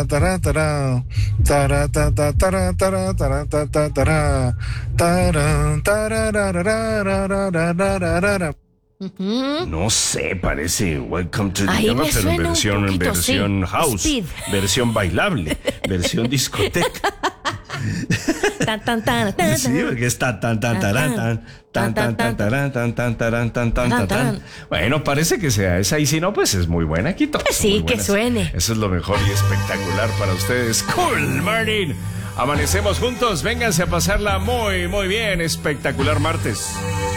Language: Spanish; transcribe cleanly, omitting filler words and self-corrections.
Tará, tará, tará, ta, ta, tará, tará, tará, ta, ta, tará, tarán, tarararararararararara. Ujú. No sé, parece Welcome to the Ahí Jungle, me pero suena un en poquito, sí. versión house, Speed. versión bailable, versión discoteca. Tan, tan, tan, tan, Sí, tan. porque está tan tan tarán, tan tan tan tan tarán, tan tan tarán, tan tan tan tan. Bueno, parece que sea esa, y si no, pues es muy buena, Quito. Pues Son muy sí, que buenas. suene. Eso es lo mejor y espectacular para ustedes. Cool morning. Amanecemos juntos, vénganse a pasarla muy, muy bien. Espectacular martes.